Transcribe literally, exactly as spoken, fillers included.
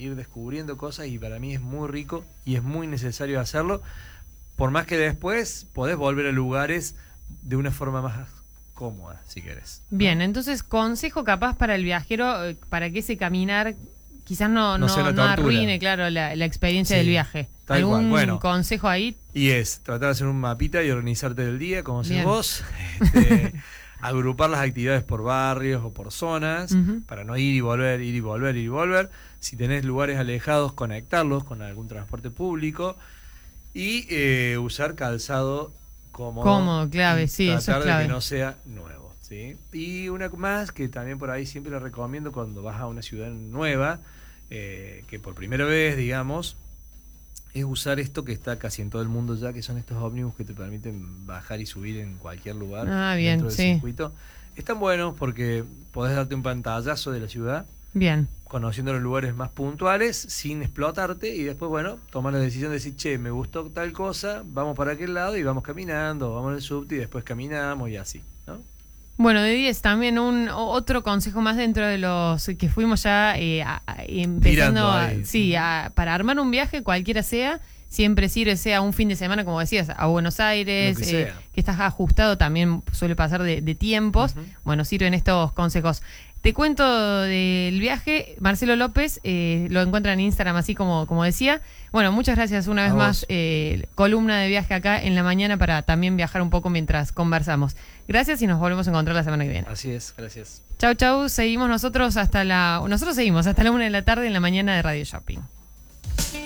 ir descubriendo cosas y para mí es muy rico y es muy necesario hacerlo, por más que después podés volver a lugares de una forma más cómoda, si querés, ¿no? Bien, entonces consejo capaz para el viajero, eh, para que ese caminar quizás no, No no, sea una no tortura. arruine, claro, la, la experiencia Sí, del viaje. tal ¿Algún cual. Bueno, consejo ahí? y es tratar de hacer un mapita y organizarte el día, como haces Bien. vos, este, agrupar las actividades por barrios o por zonas, Ujú. para no ir y volver, ir y volver, ir y volver. Si tenés lugares alejados, conectarlos con algún transporte público y eh, usar calzado cómodo. Cómodo, clave, y sí, eso es tratar clave. de que no sea nuevo, ¿sí? Y una más que también por ahí siempre le recomiendo cuando vas a una ciudad nueva, eh, que por primera vez, digamos, es usar esto que está casi en todo el mundo ya, que son estos ómnibus que te permiten bajar y subir en cualquier lugar Ah, bien, dentro del sí. circuito. Están buenos porque podés darte un pantallazo de la ciudad, Bien. conociendo los lugares más puntuales, sin explotarte, y después, bueno, tomar la decisión de decir, che, me gustó tal cosa, vamos para aquel lado y vamos caminando, vamos en el subte y después caminamos y así, ¿no? Bueno, de diez también un o- otro consejo más dentro de los que fuimos ya eh, a- a- empezando Tirando a, ahí. sí, a- para armar un viaje cualquiera sea, siempre sirve, sea un fin de semana, como decías, a Buenos Aires, Lo que eh, sea. que estás ajustado, también suele pasar de, de tiempos. Ujú. Bueno, sirven estos consejos. Te cuento del viaje, Marcelo López, eh, lo encuentran en Instagram así como, como decía. Bueno, muchas gracias una A vez vos. más, eh, columna de viaje acá en la mañana para también viajar un poco mientras conversamos. Gracias y nos volvemos a encontrar la semana que viene. Así es, gracias. Chau, chau, seguimos nosotros hasta la, nosotros seguimos hasta la una de la tarde en la mañana de Radio Shopping.